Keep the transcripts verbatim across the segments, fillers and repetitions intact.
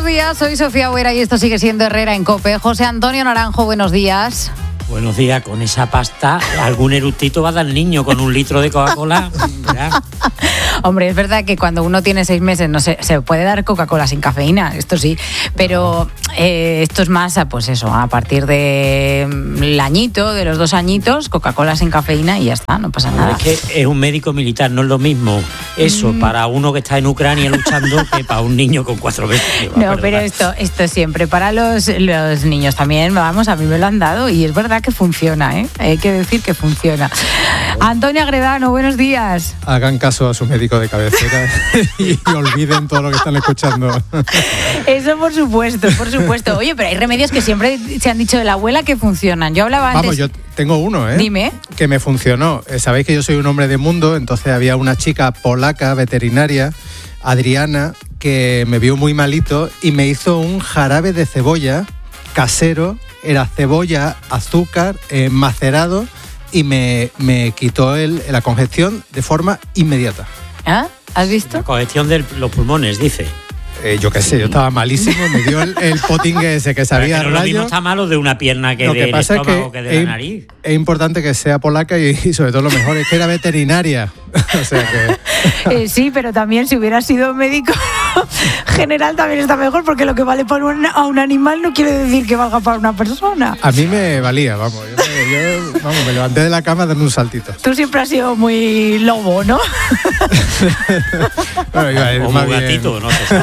días, soy Sofía Huera y esto sigue siendo Herrera en COPE. José Antonio Naranjo, buenos días. Buenos días, con esa pasta algún eructito va a dar el niño con un litro de Coca-Cola. ¿Verdad? Hombre, es verdad que cuando uno tiene seis meses no se, se puede dar Coca-Cola sin cafeína, esto sí, pero eh, esto es más, pues eso, a partir del añito, de los dos añitos, Coca-Cola sin cafeína y ya está, no pasa nada. Es que es un médico militar, no es lo mismo eso mm. para uno que está en Ucrania luchando que para un niño con cuatro meses. No, pero esto, esto siempre para los, los niños también, vamos, a mí me lo han dado y es verdad que funciona, ¿eh? Hay que decir que funciona. Antonio Agredano, buenos días. Hagan caso a su médico de cabecera y olviden todo lo que están escuchando. Eso por supuesto, por supuesto. Oye, pero hay remedios que siempre se han dicho de la abuela que funcionan. Yo hablaba antes... Vamos, yo tengo uno, ¿eh? Dime. Que me funcionó. Sabéis que yo soy un hombre de mundo, entonces había una chica polaca, veterinaria, Adriana, que me vio muy malito y me hizo un jarabe de cebolla casero. Era cebolla, azúcar, eh, macerado y me, me quitó el, la congestión de forma inmediata. ¿Ah? ¿Has visto? La congestión de los pulmones, dice. Eh, yo qué sé, yo estaba malísimo, me dio el, el potingue ese que sabía pero rayo. Lo mismo está malo de una pierna que, lo que del pasa estómago es que, que de es, la nariz. Es importante que sea polaca y, y sobre todo lo mejor es que era veterinaria. O sea que... eh, sí, pero también si hubiera sido médico general también está mejor porque lo que vale para un, a un animal no quiere decir que valga para una persona. A mí me valía, vamos. Yo, me, yo, vamos, me levanté de la cama dando un saltito. Tú siempre has sido muy lobo, ¿no? Bueno, iba a ir o más muy bien. gatito, no sé.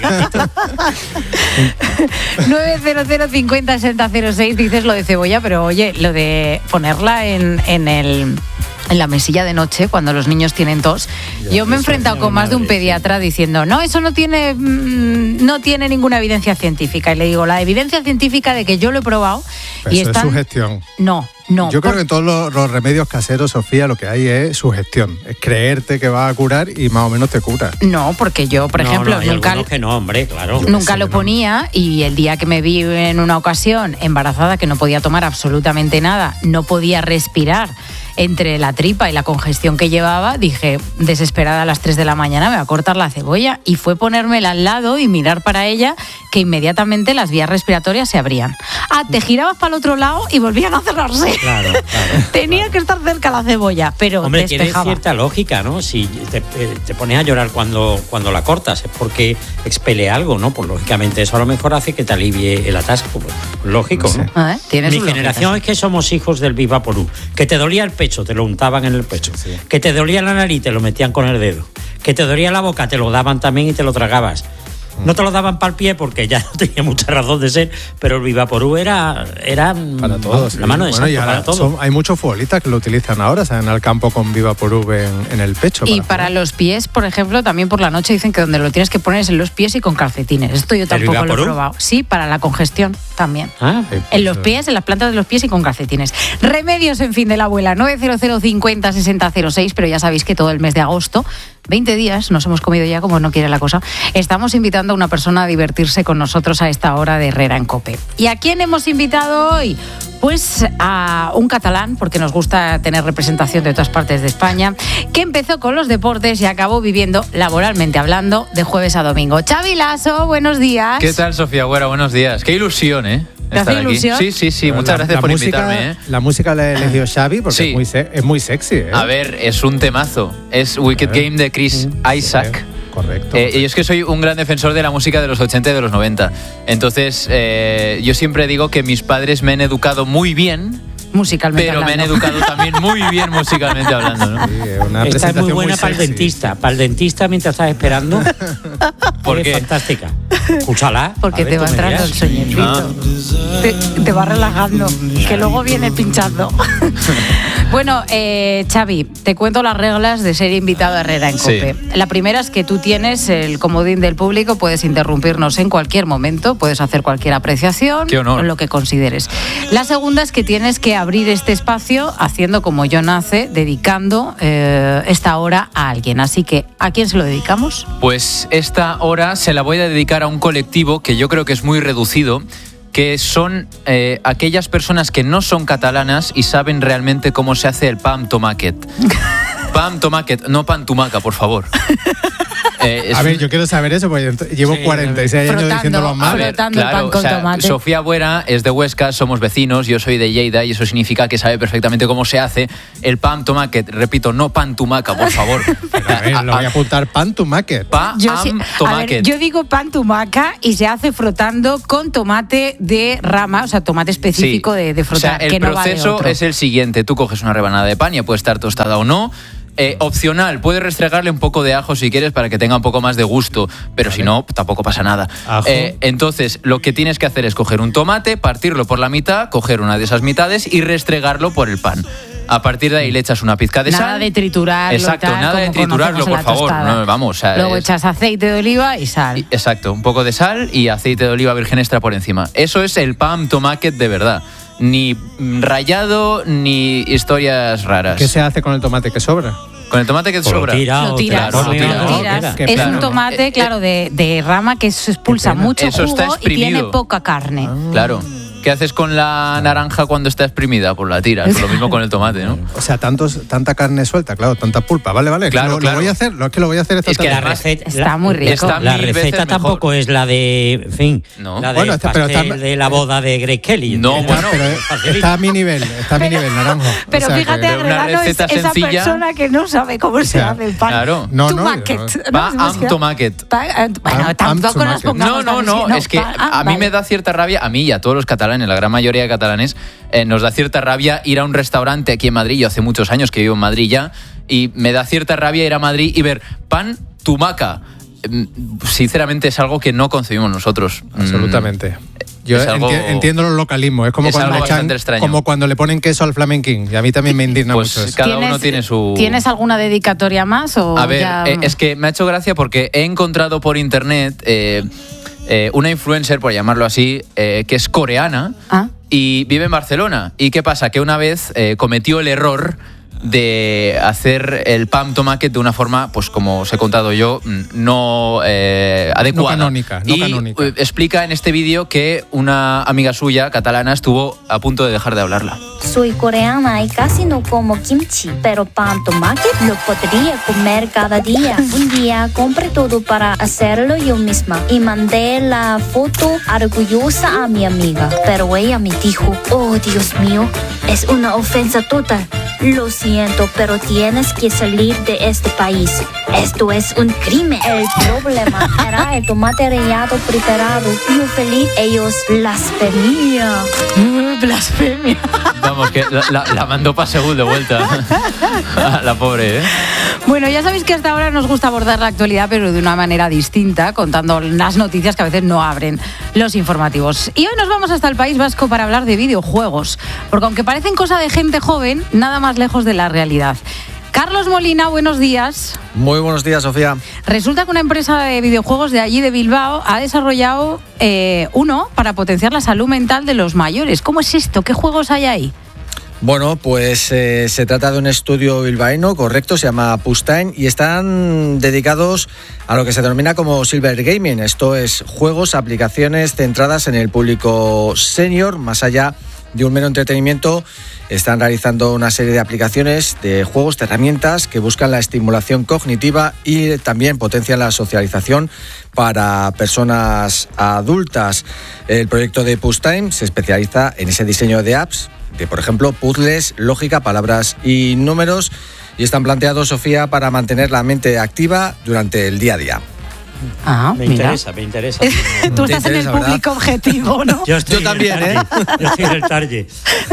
nueve cero cero cincuenta sesenta cero seis dices lo de cebolla, pero oye, lo de ponerla en, en el... en la mesilla de noche cuando los niños tienen tos. Ya, yo me he enfrentado con más de un pediatra diciendo, no, eso no tiene mmm, no tiene ninguna evidencia científica. Y le digo, la evidencia científica de que yo lo he probado. Pero y eso están... es sugestión. No, no. Yo por... creo que en todos los, los remedios caseros, Sofía, lo que hay es sugestión. Es creerte que va a curar y más o menos te cura. No, porque yo, por no, ejemplo, no, hay nunca, que no, hombre, claro. nunca lo ponía y el día que me vi en una ocasión embarazada que no podía tomar absolutamente nada, no podía respirar entre la tripa y la congestión que llevaba, dije, desesperada a las tres de la mañana, me va a cortar la cebolla. Y fue ponérmela al lado y mirar para ella, que inmediatamente las vías respiratorias se abrían. Ah, te girabas para el otro lado y volvían a cerrarse. Claro, claro. Tenía claro. que estar cerca la cebolla, pero Hombre, despejaba. tiene cierta lógica, ¿no? Si te, te pones a llorar cuando, cuando la cortas, es porque expele algo, ¿no? Pues lógicamente eso a lo mejor hace que te alivie el atasco. Pues, lógico, ¿no? Ah, ¿eh? ¿Tiene Mi su generación lógica, es que somos hijos del Vivaporú. Que te dolía el pecho, te lo untaban en el pecho. Sí. Que te dolía la nariz, te lo metían con el dedo. Que te dolía la boca, te lo daban también y te lo tragabas. No te lo daban para el pie porque ya no tenía mucha razón de ser, pero el Vivaporú era, era para todos. la mano de bueno, santo para todo. Son, hay muchos futbolistas que lo utilizan ahora, salen al campo con Vivaporú en, en el pecho. Y para, para los pies, por ejemplo, también por la noche dicen que donde lo tienes que poner es en los pies y con calcetines. Esto yo tampoco lo he probado. Sí, para la congestión también. Ah, sí, pues, en los pies, en las plantas de los pies y con calcetines. Remedios en fin de la abuela, nueve cero cero cincuenta sesenta cero seis, pero ya sabéis que todo el mes de agosto, veinte días, nos hemos comido ya como no quiere la cosa, estamos invitando a una persona a divertirse con nosotros a esta hora de Herrera en COPE. ¿Y a quién hemos invitado hoy? Pues a un catalán, porque nos gusta tener representación de todas partes de España, que empezó con los deportes y acabó viviendo, laboralmente hablando, de jueves a domingo. Xavi Lasso, buenos días. ¿Qué tal, Sofía Güera? Buenos días. Qué ilusión, ¿eh? ¿Te hace ilusión? Sí, sí, sí. Pero Muchas la, gracias la por música, invitarme, ¿eh? La música la eligió Xavi porque Sí. es, muy se- es muy sexy, ¿eh? A ver, es un temazo. Es Wicked ver. Game de Chris Isaac. Sí, correcto. Eh, y yo es que soy un gran defensor de la música de los ochenta y de los noventa. Entonces, eh, yo siempre digo que mis padres me han educado muy bien, Musicalmente pero me han hablando. educado también muy bien musicalmente hablando, ¿no? Sí, es una Esta es muy presentación buena para el sexy. dentista. Para el dentista, mientras estás esperando, ¿Por es qué? fantástica. Escúchala. Porque a ver, te tú va me entrando el dirás. sueñecito. Ah. Te, te va relajando, que luego viene pinchando. Bueno, eh, Xavi, te cuento las reglas de ser invitado a Herrera en Sí. COPE. La primera es que tú tienes el comodín del público, puedes interrumpirnos en cualquier momento, puedes hacer cualquier apreciación, Qué honor. o lo que consideres. La segunda es que tienes que abrir este espacio haciendo como yo nace, dedicando eh, esta hora a alguien. Así que, ¿a quién se lo dedicamos? Pues esta hora se la voy a dedicar a un colectivo que yo creo que es muy reducido, que son eh, aquellas personas que no son catalanas y saben realmente cómo se hace el pan tomàquet. Pan tomàquet, no pan tumaca, por favor. Eh, es A ver, un- yo quiero saber eso, porque ent- llevo Sí, cuarenta y seis años Frotando, diciéndolo mal. frotando el pan Claro, con o sea, tomate. Sofía Buera es de Huesca, somos vecinos, yo soy de Lleida y eso significa que sabe perfectamente cómo se hace el pan tomate. Repito, no pan tumaca, por favor. Pero a ver, lo voy a apuntar pan to market. Pa Yo, am sí- a ver, tomate. yo digo pan tumaca y se hace frotando con tomate de rama, o sea, tomate específico Sí. de, de frotar, O sea, el que no va de proceso otro. es el siguiente. Tú coges una rebanada de pan, ya puede estar tostada o no. Eh, opcional, puedes restregarle un poco de ajo si quieres para que tenga un poco más de gusto, pero si no, tampoco pasa nada. Ajo. Eh, entonces, lo que tienes que hacer es coger un tomate, partirlo por la mitad, coger una de esas mitades y restregarlo por el pan. A partir de ahí le echas una pizca de Nada sal. de triturarlo. Exacto, tal, nada de como triturarlo, conocemos en por la favor. tostada. No, vamos, o sea, Luego es- echas aceite de oliva y sal. Y- Exacto, un poco de sal y aceite de oliva virgen extra por encima. Eso es el pan tomate de verdad. Ni mm, rallado ni historias raras. ¿Qué se hace con el tomate que sobra? Con el tomate que Pues lo sobra. tira Lo o tiras, te la come lo o tiras. no, lo tiras. queda. Qué Es plano. un tomate, Eh, claro, de, de rama que se expulsa Qué pena. mucho Eso está jugo y tiene exprimido. poca carne. Claro. ¿Qué haces con la naranja cuando está exprimida? Pues la tiras. Lo mismo con el tomate, ¿no? O sea, tantos, tanta carne suelta, claro, tanta pulpa. Vale, vale. Claro, lo, lo claro. voy a hacer, lo, es que lo voy a hacer esta Es que la tarde. receta Está la- muy rico. Está la mil receta veces mejor. tampoco es la de, en fin, No. la de Bueno, está- pero pastel está- de la boda de Grace Kelly. No, ¿entiendes? bueno, Pero facilito. está a mi nivel, está a mi nivel, naranjo. Pero O sea, fíjate, que- de una Agredano es receta esa sencilla. persona que no sabe cómo se sea, hace el pan. claro. No, no, Tumaquet, yo- ¿no? Pa ¿Cómo se am llama? tomaquet. Pa- eh, Bueno, Am- tampoco am nos tomaquet. pongamos No, no, tan no, así, es que pa- a ah, mí vale. me da cierta rabia, a mí y a todos los catalanes, la gran mayoría de catalanes, eh, nos da cierta rabia ir a un restaurante aquí en Madrid, yo hace muchos años que vivo en Madrid ya, y me da cierta rabia ir a Madrid y ver pan tumaca. Mm, Sinceramente es algo que no concebimos nosotros. Mm, Absolutamente. Yo es algo- enti- entiendo los localismos. Es como, es cuando algo le echan- bastante extraño. como cuando le ponen queso al flamenquín. Y a mí también me indigna Pues mucho eso. cada uno tiene su... ¿Tienes alguna dedicatoria más? O A ver, ya- eh, es que me ha hecho gracia porque he encontrado por internet eh, eh, una influencer, por llamarlo así, eh, que es coreana Ah. y vive en Barcelona. ¿Y qué pasa? Que una vez eh, cometió el error de hacer el pan tomate de una forma, pues como os he contado yo, mm, no eh, adecuada. No canónica, no y canónica. eh, explica en este vídeo que una amiga suya catalana estuvo a punto de dejar de hablarla. Soy coreana y casi no como kimchi, pero pan tomate lo podría comer cada día. Un día compré todo para hacerlo yo misma y mandé la foto orgullosa a mi amiga, pero ella me dijo, oh Dios mío, es una ofensa total. Lo siento, pero tienes que salir de este país. Esto es un crimen. El problema era el tomate rallado preparado. Yo feliz, ellos blasfemia. Uh, blasfemia. Vamos, que la, la- la mandó para Seúl de vuelta. La pobre, ¿eh? Bueno, ya sabéis que hasta ahora nos gusta abordar la actualidad, pero de una manera distinta, contando las noticias que a veces no abren los informativos. Y hoy nos vamos hasta el País Vasco para hablar de videojuegos, porque aunque parecen cosa de gente joven, nada más lejos de la realidad. Carlos Molina, buenos días. Muy buenos días, Sofía. Resulta que una empresa de videojuegos de allí, de Bilbao, ha desarrollado eh, uno para potenciar la salud mental de los mayores. ¿Cómo es esto? ¿Qué juegos hay ahí? Bueno, pues eh, se trata de un estudio bilbaíno, correcto, se llama Pustain y están dedicados a lo que se denomina como Silver Gaming. Esto es juegos, aplicaciones centradas en el público senior, más allá de un mero entretenimiento. Están realizando una serie de aplicaciones, de juegos, de herramientas que buscan la estimulación cognitiva y también potencian la socialización para personas adultas. El proyecto de Pustain se especializa en ese diseño de apps, de, por ejemplo, puzzles, lógica, palabras y números, y están planteados, Sofía, para mantener la mente activa durante el día a día. Ah, Me mira. interesa, me interesa. Tú Te estás en el interesa, ¿verdad? público objetivo, ¿no? Yo, estoy Yo también, en el target. Yo estoy en el target.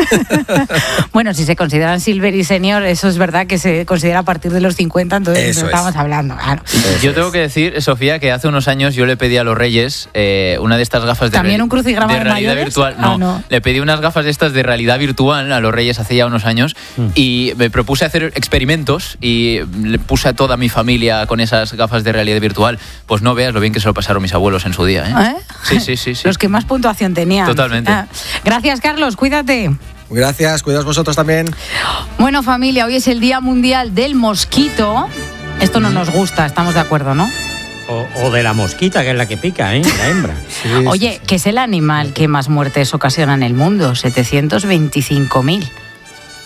Bueno, si se consideran Silver y Senior, eso es verdad que se considera a partir de los cincuenta, entonces Eso no es. estamos hablando. Claro. Yo tengo que decir, Sofía, que hace unos años yo le pedí a los Reyes eh, una de estas gafas de, ¿También reali- un crucigrama de de realidad mayores? virtual. Ah, No, no. le pedí unas gafas de estas de realidad virtual a los Reyes hace ya unos años y me propuse hacer experimentos y le puse a toda mi familia con esas gafas de realidad virtual. Pues no veas lo bien que se lo pasaron mis abuelos en su día. ¿eh? ¿Eh? Sí, sí, sí, sí. Los que más puntuación tenían. Totalmente. Ah. Gracias, Carlos. Cuídate. Gracias, cuidaos vosotros también. Bueno, familia, hoy es el Día Mundial del Mosquito. Esto no nos gusta, estamos de acuerdo, ¿no? O, o de la mosquita, que es la que pica, ¿eh? La hembra. Sí, Oye, sí, que es el animal que más muertes ocasiona en el mundo, setecientos veinticinco mil.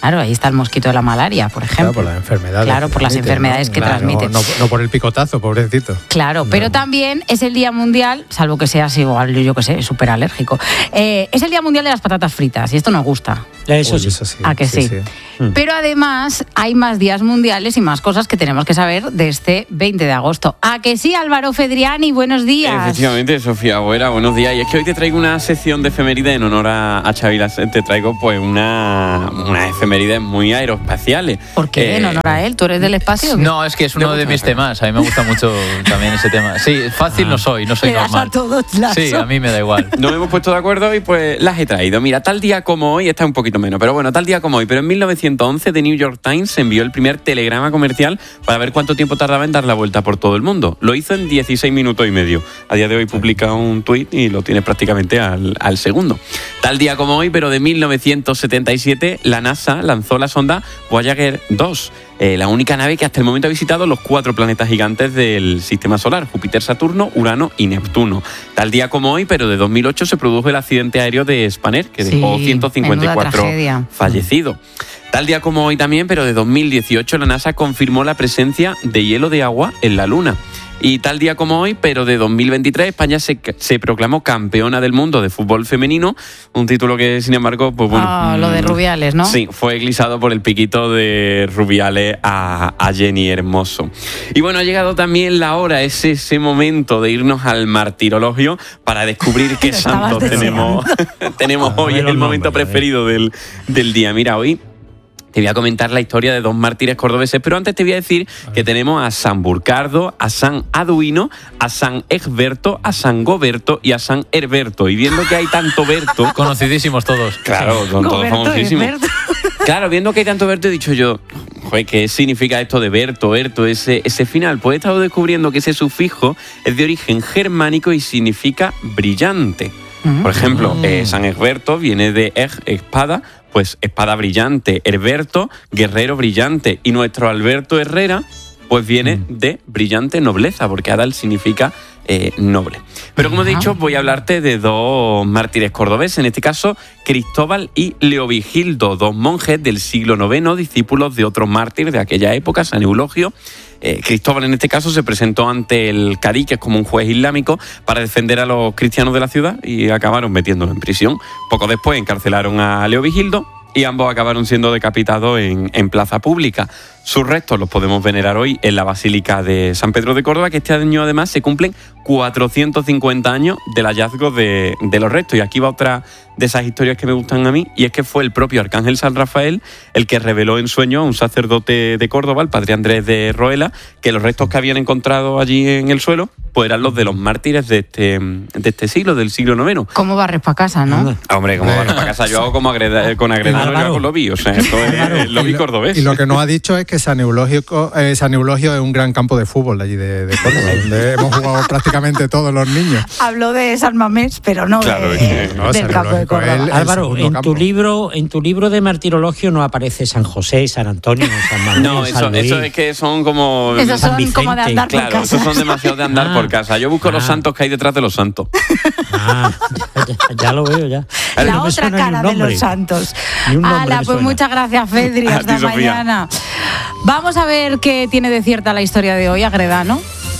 Claro, ahí está el mosquito de la malaria, por ejemplo. Claro, por las enfermedades. Claro, por las transmite, enfermedades ¿no? que Claro, transmite. No, no, no por el picotazo, pobrecito. Claro, pero también es el Día Mundial, salvo que seas igual, yo qué sé, súper alérgico, eh, es el Día Mundial de las patatas fritas, y esto nos gusta. Eso Uy, sí. eso sí. ¿A que sí? sí. Mm. Pero además hay más días mundiales y más cosas que tenemos que saber de este veinte de agosto. ¿A que sí, Álvaro Fedriani? Buenos días. Efectivamente, Sofía Agüera, buenos días. Y es que hoy te traigo una sección de efemérides en honor a, a Xavi Lasset. Te traigo pues una, unas efemérides muy aeroespaciales. ¿Por qué? Eh, En honor a él, ¿tú eres del espacio? o qué? No, es que es uno ¿Te de gusta? mis temas. A mí me gusta mucho también ese tema. Sí, fácil no soy, no soy Le das normal. a todos lazo. Sí, a mí me da igual. Nos hemos puesto de acuerdo y pues las he traído. Mira, tal día como hoy, está un poquito menos, pero bueno, tal día como hoy, pero en mil novecientos once The New York Times envió el primer telegrama comercial para ver cuánto tiempo tardaba en dar la vuelta por todo el mundo. Lo hizo en dieciséis minutos y medio. A día de hoy publica un tuit y lo tiene prácticamente al, al segundo. Tal día como hoy, pero de mil novecientos setenta y siete, la NASA lanzó la sonda Voyager dos. Eh, la única nave que hasta el momento ha visitado los cuatro planetas gigantes del sistema solar, Júpiter, Saturno, Urano y Neptuno. Tal día como hoy, pero de dos mil ocho, se produjo el accidente aéreo de Spanair, que Sí, dejó ciento cincuenta y cuatro menuda tragedia. fallecidos. Tal día como hoy también, pero de dos mil dieciocho, la NASA confirmó la presencia de hielo de agua en la Luna. Y tal día como hoy, pero de dos mil veintitrés, España se, se proclamó campeona del mundo de fútbol femenino, un título que, sin embargo, pues bueno... Ah, lo de mm, Rubiales, ¿no? Sí, fue glisado por el piquito de Rubiales a, a Jenny Hermoso. Y bueno, ha llegado también la hora, es ese momento de irnos al martirologio para descubrir qué Lo estabas santos tenemos, tenemos A hoy, ver es los el momento nombres, a ver. preferido del, del día. Mira, hoy... te voy a comentar la historia de dos mártires cordobeses, pero antes te voy a decir que tenemos a San Burcardo, a San Aduino, a San Egberto, a San Goberto y a San Herberto. Y viendo que hay tanto Berto... Conocidísimos todos. Claro, son todos Goberto, famosísimos. Herberto. Claro, viendo que hay tanto Berto, he dicho yo, joder, ¿qué significa esto de Berto, Erto, ese, ese final? Pues he estado descubriendo que ese sufijo es de origen germánico y significa brillante. Por ejemplo, eh, San Egberto viene de eg, espada, pues espada brillante. Herberto, guerrero brillante. Y nuestro Alberto Herrera, pues viene de brillante nobleza, porque Adal significa eh, noble. Pero como he dicho, voy a hablarte de dos mártires cordobeses, en este caso Cristóbal y Leovigildo, dos monjes del siglo noveno, discípulos de otros mártires de aquella época, San Eulogio. Eh, Cristóbal en este caso se presentó ante el cadí, que es como un juez islámico, para defender a los cristianos de la ciudad y acabaron metiéndolo en prisión. Poco después encarcelaron a Leovigildo y ambos acabaron siendo decapitados en, en plaza pública. Sus restos los podemos venerar hoy en la Basílica de San Pedro de Córdoba, que este año además se cumplen cuatrocientos cincuenta años del hallazgo de, de los restos. Y aquí va otra de esas historias que me gustan a mí, y es que fue el propio Arcángel San Rafael el que reveló en sueño a un sacerdote de Córdoba, el padre Andrés de Roela, que los restos que habían encontrado allí en el suelo pues eran los de los mártires de este, de este siglo, del siglo noveno. ¿Cómo barres para casa, no? Anda. Hombre, como van para casa, yo hago como agreda, con Agredano y Álvaro. hago lobby, o sea, esto es Álvaro. el lobby Y lo- cordobés. Y lo que nos ha dicho es que San Eulogio, eh, San Eulogio es un gran campo de fútbol de allí de, de Córdoba, donde hemos jugado prácticamente todos los niños. Habló de San Mamés, pero no Claro, de, es que no, del San campo de Eulogio, Córdoba. él- Álvaro, segundo en campo. tu libro, en tu libro de martirologio no aparece San José, San Antonio, San Manuel, No, eso, San Luis. eso es que son como... Esos San son como de Vicente, andar por Claro, casa. esos son demasiado de andar Ah. por casa. Yo busco los Ah. santos que hay detrás de los santos. Ah, ya, ya lo veo ya. La No me otra suena ni cara un de nombre. los santos. Ni un nombre Ala, me pues suena. muchas gracias, Fedri. A Hasta ti, Sofía. mañana. Vamos a ver qué tiene de cierta la historia de hoy, Agredano.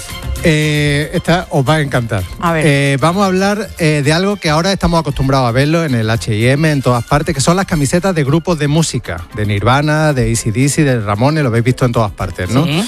Eh, esta os va a encantar. A ver. Eh, vamos a hablar eh, de algo que ahora estamos acostumbrados a verlo en el H y M, en todas partes, que son las camisetas de grupos de música, de Nirvana, de A C D C, de Ramones, lo habéis visto en todas partes, ¿no? Sí.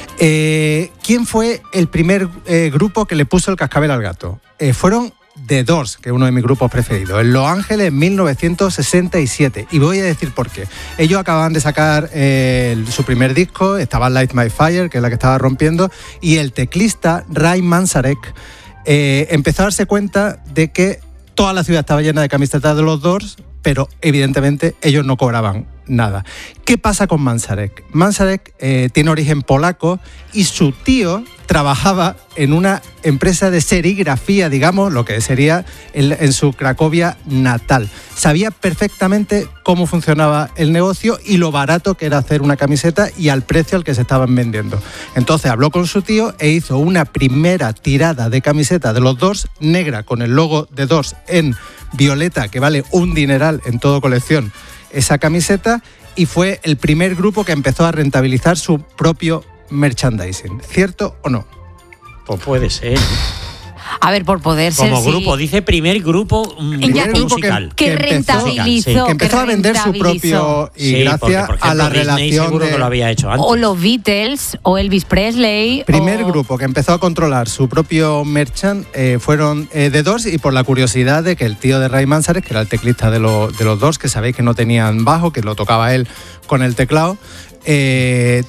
Eh, ¿Quién fue el primer eh, grupo que le puso el cascabel al gato? Eh, fueron The Doors, que es uno de mis grupos preferidos, en Los Ángeles en mil novecientos sesenta y siete. Y voy a decir por qué. Ellos acababan de sacar eh, el- su primer disco, estaba Light My Fire, que es la que estaba rompiendo, y el teclista Ray Manzarek eh, empezó a darse cuenta de que toda la ciudad estaba llena de camisetas de los Doors, pero evidentemente ellos no cobraban nada. ¿Qué pasa con Manzarek? Manzarek eh, tiene origen polaco y su tío trabajaba en una empresa de serigrafía, digamos, lo que sería en, en su Cracovia natal. Sabía perfectamente cómo funcionaba el negocio y lo barato que era hacer una camiseta y al precio al que se estaban vendiendo. Entonces habló con su tío e hizo una primera tirada de camiseta de los Doors, negra, con el logo de Doors en violeta, que vale un dineral en toda colección esa camiseta, y fue el primer grupo que empezó a rentabilizar su propio merchandising. ¿Cierto o no? Pues puede ser. A ver, por poder ser. Como sí. grupo, dice primer grupo, mm, Ya, grupo y- musical. que empezó- rentabilizó, Sí, que empezó a vender su rentabilizó. propio y Sí, gracias porque, por a ejemplo, la Disney relación seguro de que lo había hecho antes. O los Beatles, o Elvis Presley. primer o- grupo que empezó a controlar su propio merchant eh, fueron eh, The Doors, y por la curiosidad de que el tío de Ray Manzarek, que era el teclista de, lo- de los Doors, que sabéis que no tenían bajo, que lo tocaba él con el teclado, eh,